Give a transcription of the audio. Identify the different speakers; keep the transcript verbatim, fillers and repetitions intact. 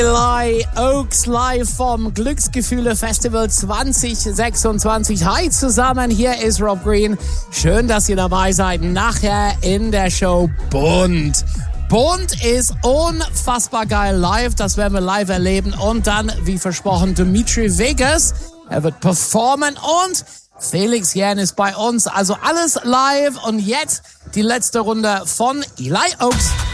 Speaker 1: Eli Oaks live vom Glücksgefühle Festival zwanzig sechsundzwanzig. Hi zusammen, hier ist Rob Green. Schön, dass ihr dabei seid. Nachher in der Show Bunt. Bunt ist unfassbar geil live. Das werden wir live erleben. Und dann, wie versprochen, Dimitri Vegas. Er wird performen und Felix Jähn ist bei uns. Also alles live. Und jetzt die letzte Runde von Eli Oaks.